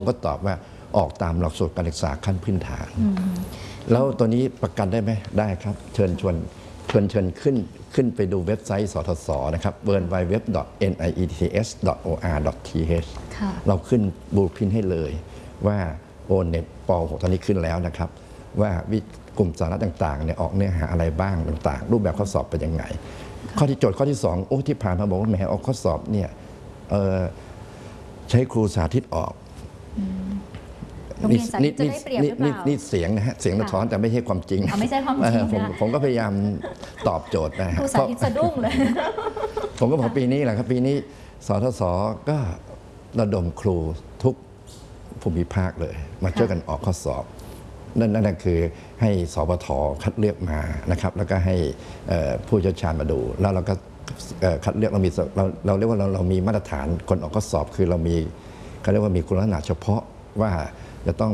ก็ตอบว่าออกตามหลักสูตรการศึกษาขั้นพื้นฐานแล้วตัวนี้ประกันได้ไหมได้ครับเชิญขึ้นไปดูเว็บไซต์สทศนะครับ www.niets.or.th เราขึ้นบูพินให้เลยว่าโอเน็ตป .6 ตอนนี้ขึ้นแล้วนะครับว่ากลุ่มสาระต่างๆเนี่ยออกเนื้อหาอะไรบ้างต่างๆรูปแบบข้อสอบเป็นยังไงข้อที่โจทย์ข้อที่2โอ้ที่ผ่านมาบอกว่าแหมออกข้อสอบเนี่ยใช้ครูสาธิตออกนี่เสียงนะฮะเสียงสะท้อนแต่ไม่ใช่ความจริงไม่ใช่ความจริงผมก็พยายามตอบโจทย์นะครูสาธิตสะดุ้งเลยผมก็บอกปีนี้แหละครับปีนี้สทศก็ระดมครูทุกภูมิภาคเลยมาช่วยกันออกข้อสอบนั่นคือให้สปท.คัดเลือกมานะครับแล้วก็ให้ผู้เชี่ยวชาญมาดูแล้วเราก็คัดเลือกเราเรียกว่าเรามีมาตรฐานคนออกข้อสอบคือเรามีเขาเรียกว่ามีคุณลักษณะเฉพาะว่าจะต้อง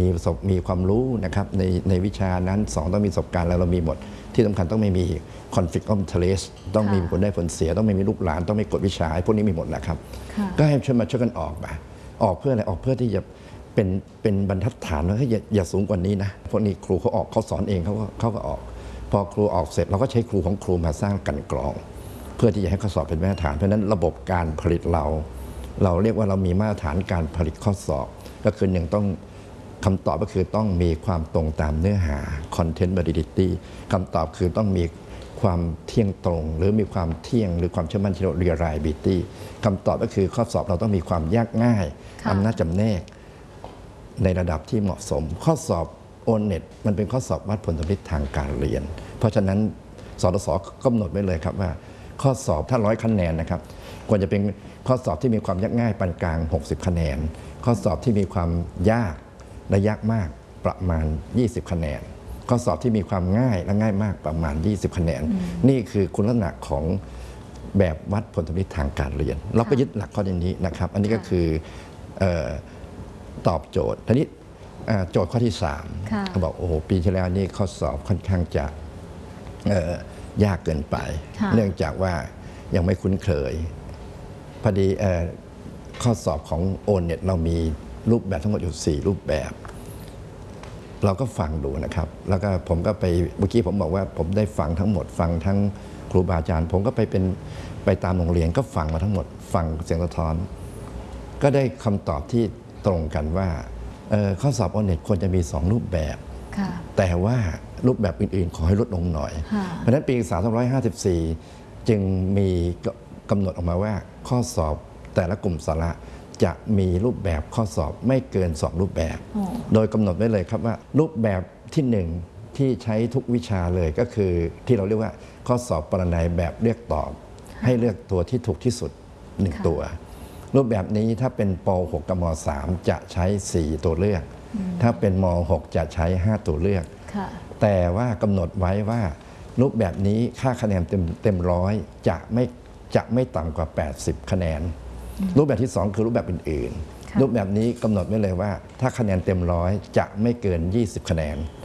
1มีความรู้นะครับในวิชานั้น2ต้องมีประสบการณ์แล้วเรามีหมดที่สำคัญต้องไม่มี conflict of interest ต้องมีผลได้ผลเสียต้องไม่มีลูกหลานต้องไม่กดวิชาพวกนี้มีหมดนะครับก็ให้ช่วยกันออกเพื่ออะไรออกเพื่อที่จะเป็นบรรทัดฐานว่าอย่าสูงกว่านี้นะพวกนี้ครูเขาออกเขาสอนเองเขาก็ออกพอครูออกเสร็จเราก็ใช้ครูของครูมาสร้างกันกรองเพื่อที่จะให้ข้อสอบเป็นมาตรฐานเพราะฉะนั้นระบบการผลิตเราเรียกว่าเรามีมาตรฐานการผลิตข้อสอบก็คือ1ต้องคำตอบก็คือต้องมีความตรงตามเนื้อหา content validity คำตอบคือต้องมีความเที่ยงตรงหรือมีความเที่ยงหรือความเชื่อมั่นที่เรา reliability คำตอบก็คือข้อสอบเราต้องมีความยากง่ายอำนาจจำแนกในระดับที่เหมาะสมข้อสอบ O-NET มันเป็นข้อสอบวัดผลสำเร็จทางการเรียนเพราะฉะนั้นสทศกำหนดไว้เลยครับว่าข้อสอบถ้า100 คะแนนนะครับควรจะเป็นข้อสอบที่มีความยากง่ายปานกลาง60 คะแนนข้อสอบที่มีความยากและยากมากประมาณ20 คะแนนข้อสอบที่มีความง่ายและง่ายมากประมาณ20 คะแนนนี่คือคุณลักษณะของแบบวัดผลสำเร็จทางการเรียนเราก็ยึดหลักข้อนี้นะครับอันนี้ก็คือตอบโจทย์ทีนี้โจทย์ข้อที่3เขาบอกโอ้โหปีที่แล้วนี่ข้อสอบค่อนข้างจะยากเกินไปเนื่องจากว่ายังไม่คุ้นเคยพอดีข้อสอบของ O-NET เรามีรูปแบบทั้งหมดอยู่4รูปแบบเราก็ฟังดูนะครับแล้วก็ผมก็ไปเมื่อกี้ผมบอกว่าผมได้ฟังทั้งหมดฟังทั้งครูบาอาจารย์ผมก็ไปตามโรงเรียนก็ฟังมาทั้งหมดฟังเสียงสะท้อนก็ได้คำตอบที่ตรงกันว่าข้อสอบ O-NET ควรจะมี2รูปแบบแต่ว่ารูปแบบอื่นๆขอให้ลดลงหน่อยเพราะฉะนั้นปี2554จึงมีกำหนดออกมาว่าข้อสอบแต่ละกลุ่มสาระจะมีรูปแบบข้อสอบไม่เกิน2รูปแบบโดยกำหนดไว้เลยครับว่ารูปแบบที่1ที่ใช้ทุกวิชาเลยก็คือที่เราเรียกว่าข้อสอบปรนัยแบบเลือกตอบให้เลือกตัวที่ถูกที่สุด1ตัวรูปแบบนี้ถ้าเป็นป .6 กับม .3 จะใช้4ตัวเลือกถ้าเป็นม .6 จะใช้5ตัวเลือกแต่ว่ากำหนดไว้ว่ารูปแบบนี้ค่าคะแนนเต็ม100จะไม่ต่ำกว่า80 คะแนนรูปแบบที่2คือรูปแบบอื่นๆรูปแบบนี้กำหนดไว้เลยว่าถ้าคะแนนเต็ม100จะไม่เกิน20 คะแนน